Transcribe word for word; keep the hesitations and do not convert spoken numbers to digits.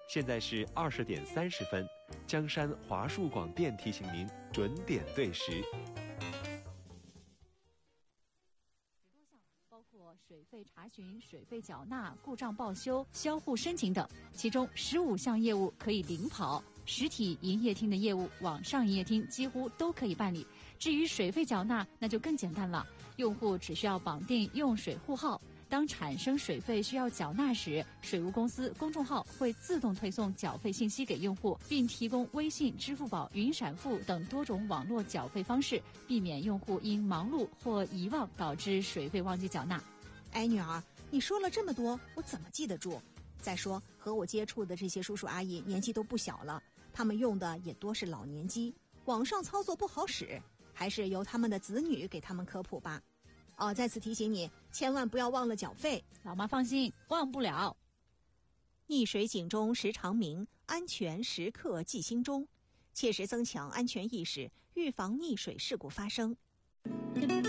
现在是二十点三十分，江山华数广电提醒您准点对时。 包括水费查询、水费缴纳、故障报修、销户申请等，其中十五项业务可以零跑，实体营业厅的业务网上营业厅几乎都可以办理。至于水费缴纳，那就更简单了，用户只需要绑定用水户号，当产生水费需要缴纳时，水务公司公众号会自动推送缴费信息给用户，并提供微信、支付宝、云闪付等多种网络缴费方式，避免用户因忙碌或遗忘导致水费忘记缴纳。 哎，女儿，你说了这么多，我怎么记得住？再说和我接触的这些叔叔阿姨年纪都不小了，他们用的也多是老年机，网上操作不好使，还是由他们的子女给他们科普吧。哦，再次提醒你，千万不要忘了缴费。 老妈放心，忘不了。 溺水警钟时常鸣，安全时刻记心中，切实增强安全意识，预防溺水事故发生。